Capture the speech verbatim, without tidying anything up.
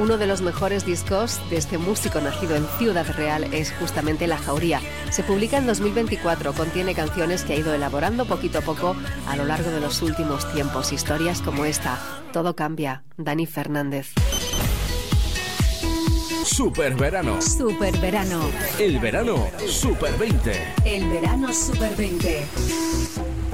Uno de los mejores discos de este músico nacido en Ciudad Real es justamente La Jauría. Se publica en dos mil veinticuatro, contiene canciones que ha ido elaborando poquito a poco a lo largo de los últimos tiempos. Historias como esta, Todo cambia, Dani Fernández. Super verano. Super verano. El verano Super veinte. El verano Super veinte.